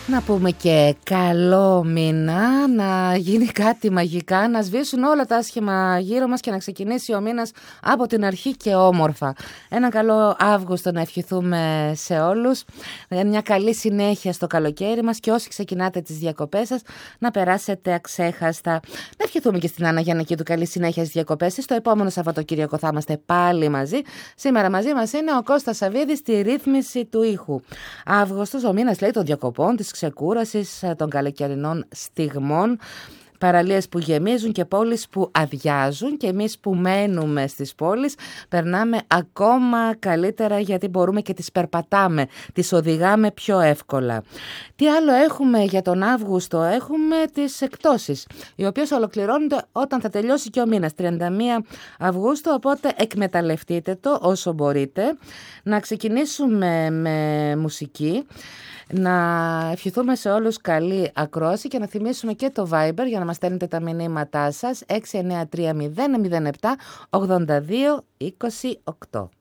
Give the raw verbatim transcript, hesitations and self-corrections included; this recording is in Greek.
Να πούμε και καλό μήνα, να γίνει κάτι μαγικά, να σβήσουν όλα τα άσχημα γύρω μας και να ξεκινήσει ο μήνας από την αρχή και όμορφα. Ένα καλό Αύγουστο να ευχηθούμε σε όλους, μια καλή συνέχεια στο καλοκαίρι μας και όσοι ξεκινάτε τις διακοπές σας να περάσετε αξέχαστα. Να ευχηθούμε και στην Άννα Γιαννακίδου καλή συνέχεια στις διακοπές της. Στο επόμενο Σαββατοκύριακο θα είμαστε πάλι μαζί. Σήμερα μαζί μας είναι ο Κώστας Σαββίδης στη ρύθμιση του ήχου. Αύγουστος, ο μήνας λέει των διακοπών, της ξεκούρασης, των καλοκαιρινών στιγμών, παραλίες που γεμίζουν και πόλεις που αδειάζουν, και εμείς που μένουμε στις πόλεις περνάμε ακόμα καλύτερα γιατί μπορούμε και τις περπατάμε, τις οδηγάμε πιο εύκολα. Τι άλλο έχουμε για τον Αύγουστο? Έχουμε τις εκπτώσεις, οι οποίες ολοκληρώνονται όταν θα τελειώσει και ο μήνας, τριάντα μία Αυγούστου, οπότε εκμεταλλευτείτε το όσο μπορείτε. Να ξεκινήσουμε με μουσική, να ευχηθούμε σε όλους καλή ακρόαση και να θυμίσουμε και το Viber για να μας στέλνετε τα μηνύματά σας έξι εννιά τρία μηδέν μηδέν επτά ογδόντα δύο είκοσι οκτώ.